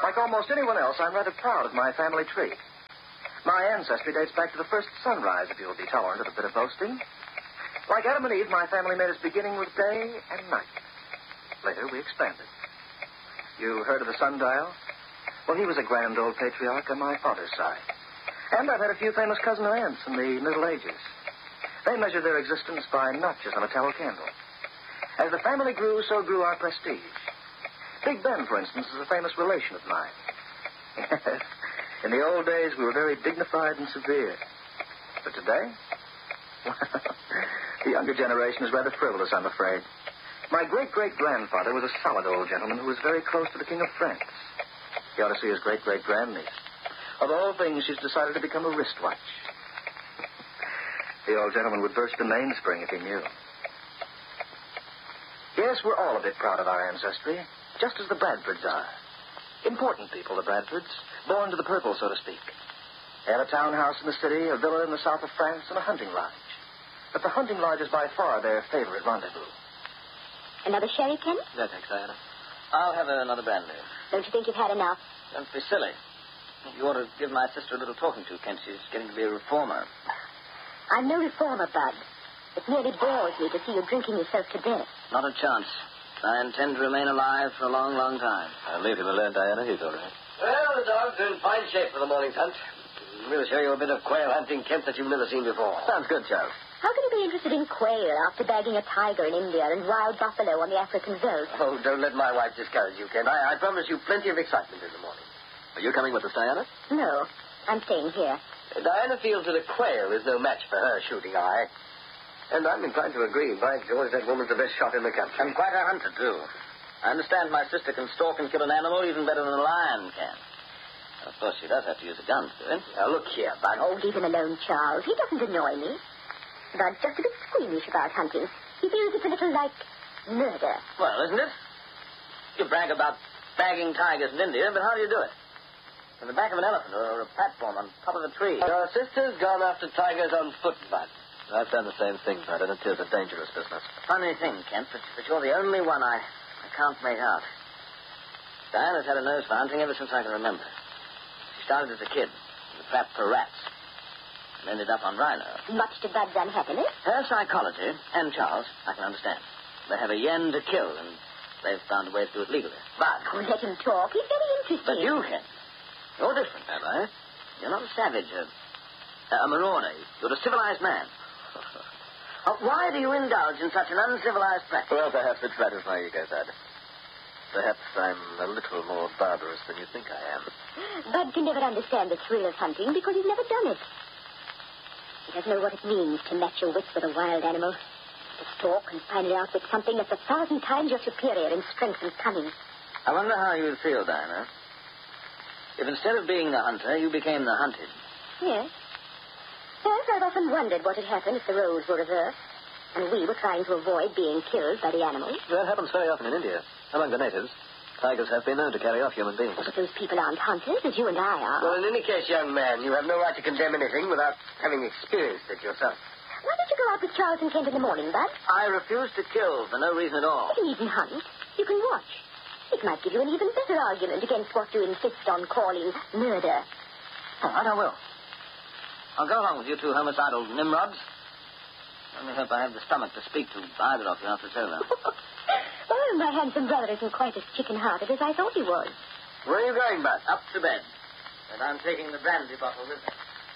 Like almost anyone else, I'm rather proud of my family tree. My ancestry dates back to the first sunrise, if you'll be tolerant of a bit of boasting. Like Adam and Eve, my family made its beginning with day and night. Later, we expanded. You heard of the sundial? Well, he was a grand old patriarch on my father's side. And I've had a few famous cousin aunts in the Middle Ages. They measured their existence by notches on a tallow candle. As the family grew, so grew our prestige. Big Ben, for instance, is a famous relation of mine. Yes. In the old days, we were very dignified and severe. But today, well, the younger generation is rather frivolous, I'm afraid. My great-great-grandfather was a solid old gentleman who was very close to the King of France. You ought to see his great-great-grandniece. Of all things, she's decided to become a wristwatch. The old gentleman would burst a mainspring if he knew. Yes, we're all a bit proud of our ancestry, just as the Bradfords are. Important people, the Bradfords, born to the purple, so to speak. They have a townhouse in the city, a villa in the south of France, and a hunting lodge. But the hunting lodge is by far their favorite rendezvous. Another sherry, Ken? No, thanks, Diana. I'll have another brandy. Don't you think you've had enough? Don't be silly. You ought to give my sister a little talking to, Kent. She's getting to be a reformer. I'm no reformer, Bud. It nearly bores me to see you drinking yourself to death. Not a chance. I intend to remain alive for a long, long time. I'll leave him alone, Diana. He's all right. Well, the dog's in fine shape for the morning's hunt. We'll show you a bit of quail hunting, Kent, that you've never seen before. Sounds good, Charles. How can you be interested in quail after bagging a tiger in India and wild buffalo on the African veldt? Oh, don't let my wife discourage you, Kent. I promise you plenty of excitement in the morning. Are you coming with us, Diana? No, I'm staying here. Diana feels that a quail is no match for her shooting eye. And I'm inclined to agree. By George, that woman's the best shot in the country. And quite a hunter, too. I understand my sister can stalk and kill an animal even better than a lion can. Of course, she does have to use a gun to do it. Now, look here, Bud. Oh, leave him alone, Charles. He doesn't annoy me. Bud's just a bit squeamish about hunting. He feels it's a little like murder. Well, isn't it? You brag about bagging tigers in India, but how do you do it? In the back of an elephant or a platform on top of a tree. Your sister's gone after tigers on foot, Bud. I've done the same thing, Bud, and it is a dangerous business. Funny thing, Kent, but you're the only one I can't make out. Diana's had a nose for hunting ever since I can remember. She started as a kid, in the trap for rats, and ended up on rhino. Much to Bud's unhappiness. Her psychology, and Charles, I can understand. They have a yen to kill, and they've found a way to do it legally. But... Oh, let him talk. He's very interesting. But you, Kent, you're different, am I? You're not a savage, a marauder. You're a civilized man. Why do you indulge in such an uncivilized practice? Well, perhaps it flatters my ego, Bud. Perhaps I'm a little more barbarous than you think I am. Bud can never understand the thrill of hunting because he's never done it. He doesn't know what it means to match your wits with a wild animal. To stalk and finally outwit something that's 1,000 times your superior in strength and cunning. I wonder how you would feel, Diana, if instead of being the hunter, you became the hunted. Yes. Yes, I've often wondered what had happened if the roles were reversed, and we were trying to avoid being killed by the animals. That happens very often in India. Among the natives, tigers have been known to carry off human beings. But those people aren't hunters, as you and I are. Well, in any case, young man, you have no right to condemn anything without having experienced it yourself. Why don't you go out with Charles and Kent in the morning, Bud? I refuse to kill for no reason at all. You needn't hunt. You can watch. It might give you an even better argument against what you insist on calling murder. All right, I will. I'll go along with you two homicidal nimrods. I only hope I have the stomach to speak to either of you after it's over. Oh, my handsome brother isn't quite as chicken-hearted as I thought he was. Where are you going, Bud? Up to bed. And I'm taking the brandy bottle with me.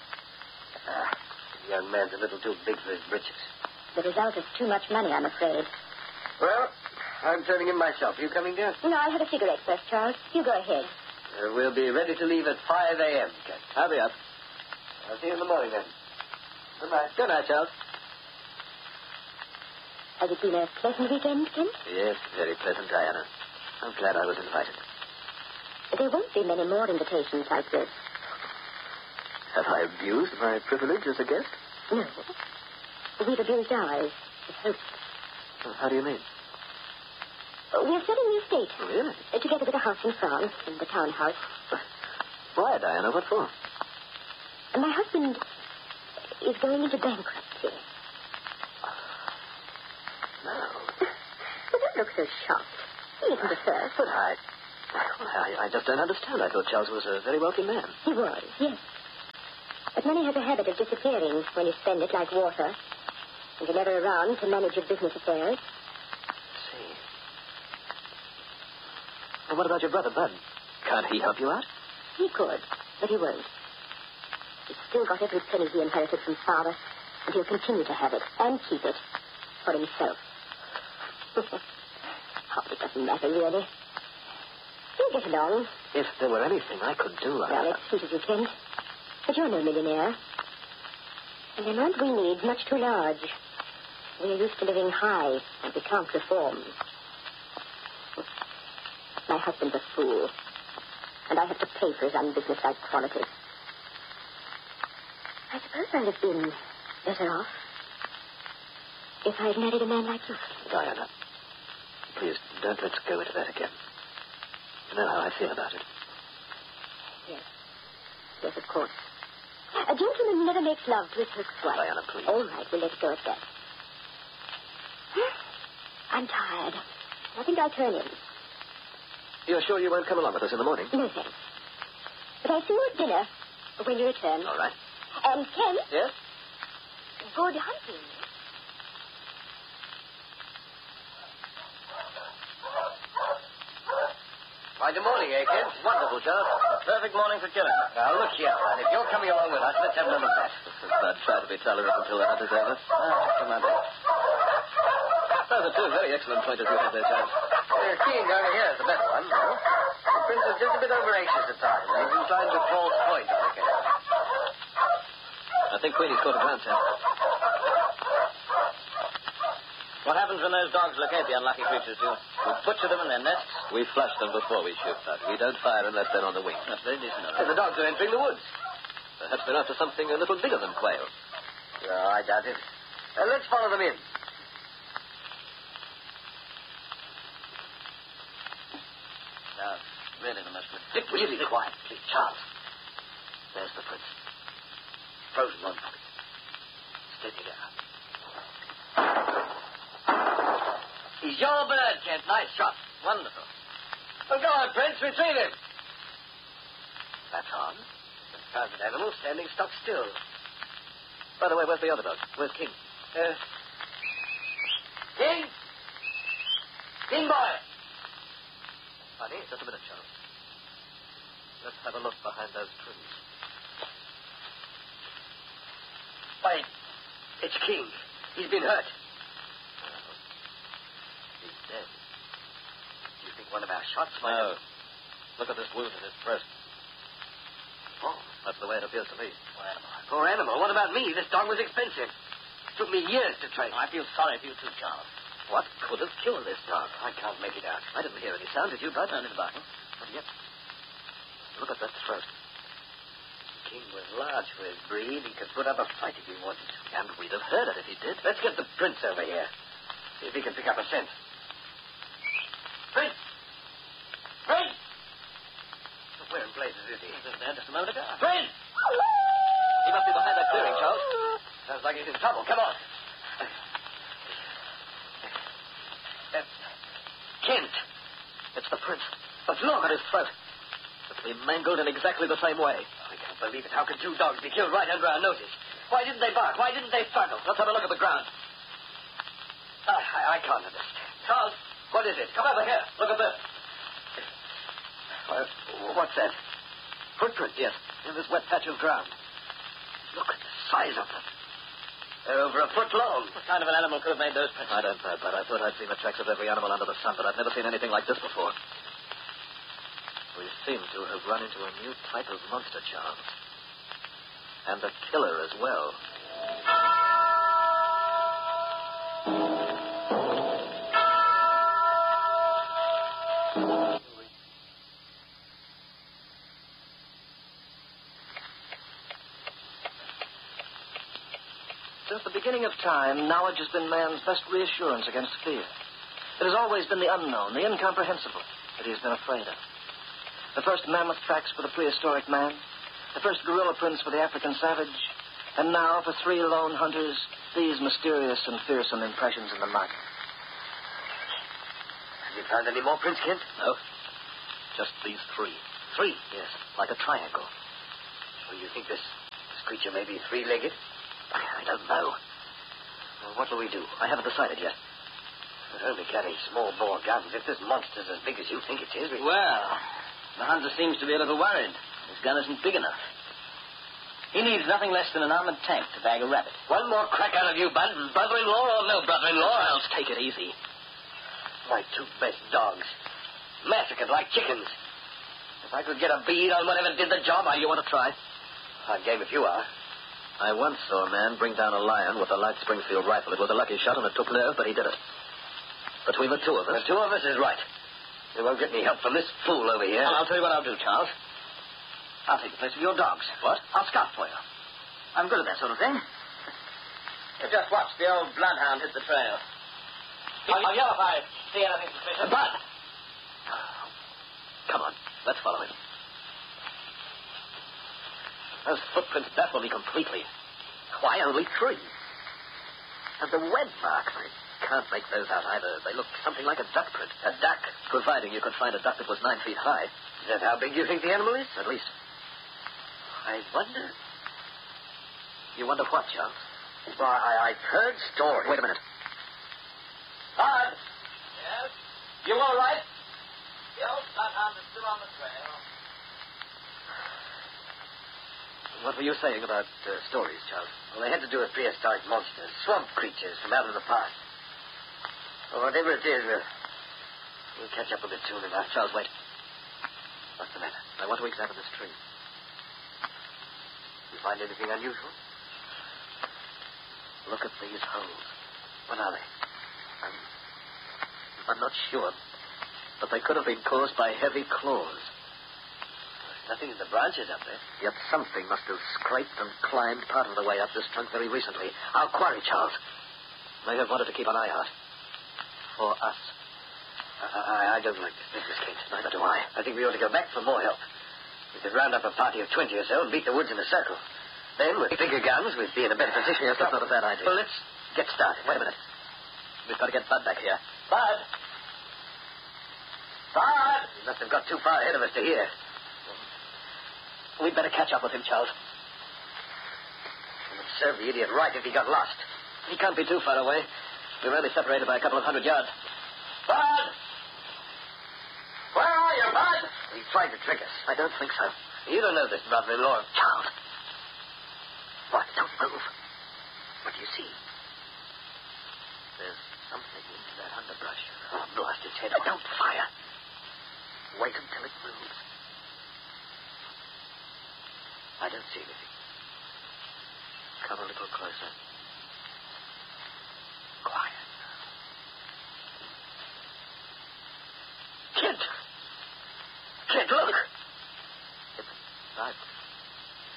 The young man's a little too big for his britches. The result is too much money, I'm afraid. Well, I'm turning in myself. Are you coming, dear? No, I'll have a cigarette first, Charles. You go ahead. We'll be ready to leave at 5 a.m., Kent. I'll be up. I'll see you in the morning, then. Good night. Good night, Charles. Has it been a pleasant weekend, Kent? Yes, very pleasant, Diana. I'm glad I was invited. There won't be many more invitations like this. Have I abused my privilege as a guest? No. We've abused ours as hosts. How do you mean? We're selling the estate. Really? Together with a house in France, in the townhouse. Why, Diana? What for? My husband is going into bankruptcy. No. Well, don't look so shocked. He isn't the first. But I just don't understand. I thought Charles was a very wealthy man. He was, yes. But money has a habit of disappearing when you spend it like water. And you're never around to manage your business affairs. I see. And what about your brother, Bud? Can't he help you out? He could, but he won't. He's still got every penny he inherited from father, and he'll continue to have it, and keep it, for himself. Oh, it doesn't matter, really. We'll get along. If there were anything I could do, Well, it's sweet as you can. But you're no millionaire. And the amount we need much too large. We're used to living high, and we can't reform. My husband's a fool, and I have to pay for his unbusinesslike qualities. I suppose I'd have been better off if I'd married a man like you. Diana, please, don't let's go into that again. You know how I feel about it. Yes. Yes, of course. A gentleman never makes love to his first wife. Diana, please. All right, we'll let it go at that. I'm tired. I think I'll turn in. You're sure you won't come along with us in the morning? No, thanks. But I'll see you at dinner when you return. All right. And Ken? Yes? Good hunting. Why, good morning, Kid? Wonderful, Charles. Perfect morning for killing. Now, look here, son. If you're coming along with us, let's have none of that. I'd try to be tolerant until the hunt is over. Come on, then. Those are two very excellent pointers you have there, Charles. King over here is the better one, though. The Prince is just a bit over-anxious at times. He's inclined to false point on occasion. I think Queenie's caught a glance, sir. What happens when those dogs locate the unlucky creatures, do? We butcher them in their nests? We flush them before we shoot, Bud. We don't fire unless they're on the wing. That's very decent of them. The dogs are entering the woods. Perhaps they're after something a little bigger than quail. No, I doubt it. Let's follow them in. Now, really the most ridiculous... Really quiet, please. Charles. There's the Prince. Frozen on pocket. Steady there. He's your bird, Kent. Nice shot. Wonderful. Well, go on, Prince. Retrieve him. That's on. The thousand animal standing stock still. By the way, where's the other dog? Where's King? King? King boy. Honey, just a minute, Charles. Let's have a look behind those trees. Why, it's King. He's been hurt. He's dead. Do you think one of our shots might... No. Look at this wound in his breast. Oh, That's the way it appears to me. poor animal. What about me? This dog was expensive. Took me years to train. I feel sorry for you too, Charles. What could have killed this dog? I can't make it out. I didn't hear any sound. Did you, Bud? Down in the bargain. Not yet. Look at that throat. King was large for his breed. He could put up a fight if he wanted to. And we'd have heard it if he did. Let's get the Prince over here. See if he can pick up a scent. Prince! Prince! Where in blazes is he? He was there just a moment ago. Prince! He must be behind that clearing, Charles. Sounds like he's in trouble. Come on. Kent. It's the Prince. But look Look at his throat. It's been mangled in exactly the same way. I can't believe it. How could two dogs be killed right under our noses? Why didn't they bark? Why didn't they struggle? Let's have a look at the ground. I can't understand. Charles, what is it? Come over here. Look at this. What's that? Footprint, yes. In this wet patch of ground. Look at the size of them. They're over a foot long. What kind of an animal could have made those prints? I don't know, but I thought I'd seen the tracks of every animal under the sun, but I've never seen anything like this before. We seem to have run into a new type of monster, Charles. And a killer as well. Since the beginning of time, knowledge has been man's best reassurance against fear. It has always been the unknown, the incomprehensible, that he has been afraid of. The first mammoth tracks for the prehistoric man, the first gorilla prints for the African savage, and now, for 3 lone hunters, these mysterious and fearsome impressions in the mud. Have you found any more prints, Kent? No. Just these three. Three? Yes, like a triangle. Well, you think this creature may be three-legged? I don't know. Well, what will we do? I haven't decided yet. We're only carrying small-bore guns. If this monster's as big as you think it is, Well, the hunter seems to be a little worried. His gun isn't big enough. He needs nothing less than an armored tank to bag a rabbit. One more crack out of you, Bud. Brother-in-law or no brother-in-law? Charles, take it easy. My two best dogs. Massacred like chickens. If I could get a bead on whatever did the job, You want to try? Hard game if you are. I once saw a man bring down a lion with a light Springfield rifle. It was a lucky shot and it took nerve, but he did it. Between the two of us. The two of us is right. You won't get any help from this fool over here. Well, I'll tell you what I'll do, Charles. I'll take the place of your dogs. What? I'll scout for you. I'm good at that sort of thing. You just watch the old bloodhound hit the trail. I'll yell if I see anything suspicious. Bud! Come on, let's follow him. Those footprints baffle me completely. Why only three? And the web marks, I can't make those out either. They look something like a duck print. A duck? Providing you could find a duck that was 9 feet high. Is that how big you think the animal is? At least. I wonder. You wonder what, Charles? Why, I've heard stories. Wait a minute. Bud! Yes? You all right? The old bloodhound is still on the trail. What were you saying about stories, Charles? Well, they had to do with prehistoric monsters, swamp creatures from out of the past. Well, whatever it is, we'll catch up with it soon enough. Charles, wait. What's the matter? I want to examine this tree. You find anything unusual? Look at these holes. What are they? I'm not sure, but they could have been caused by heavy claws. There's nothing in the branches up there. Yet something must have scraped and climbed part of the way up this trunk very recently. Our quarry, Charles. May have wanted to keep an eye out. For us. I don't like this business, Kate. Neither do I. I think we ought to go back for more help. We could round up a party of 20 or so and beat the woods in a circle. Then, with bigger guns, we'd be in a better position. Yes, that's not a bad idea. Well, let's get started. Wait a minute. We've got to get Bud back here. Bud! Bud! We must have got too far ahead of us to hear. We'd better catch up with him, Charles. It would serve the idiot right if he got lost. He can't be too far away. We're only separated by a couple of 100 yards. Bud! Where are you, Bud? He tried to trick us. I don't think so. You don't know this brother-in-law. Charles. What? Don't move. What do you see? There's something into that underbrush. Oh, blast its head. Don't fire. Wait until it moves. I don't see anything. Come a little closer. Quiet. Kid! Kid, look!